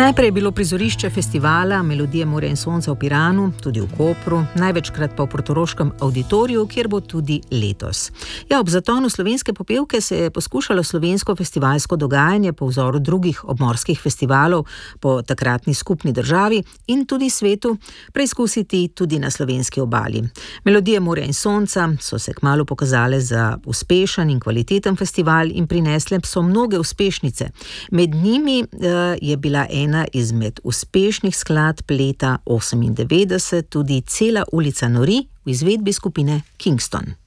Najprej je bilo prizorišče festivala Melodije morja in sonca v Piranu, tudi v Kopru, največkrat pa v portoroškem auditoriju, kjer bo tudi letos. Ob zatonu slovenske popevke se je poskušalo slovensko festivalsko dogajanje po vzoru drugih obmorskih festivalov po takratni skupni državi in tudi svetu preizkusiti tudi na slovenski obali. Melodije morja in sonca so se kmalu pokazale za uspešen in kvaliteten festival in prinesle so mnoge uspešnice. Med njimi je bila ena izmed uspešnih skladb leta 1998 tudi Cela ulica nori v izvedbi skupine Kingston.